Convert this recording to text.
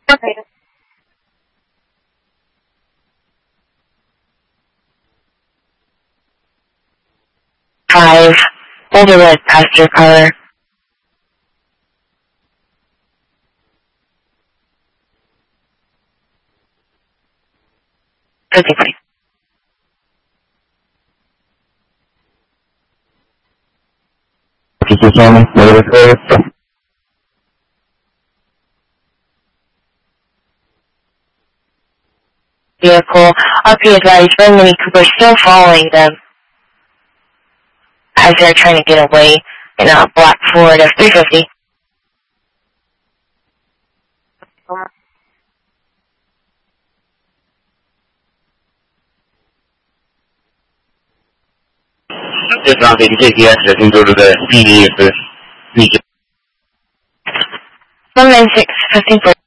Okay. 5, overload passenger car. Okay, fine. Vehicle, RP advised, Red Mini Cooper still following them as they're trying to get away in a black Ford F-350. Just not taking GPS, I can go to the PD if the 196, 15 for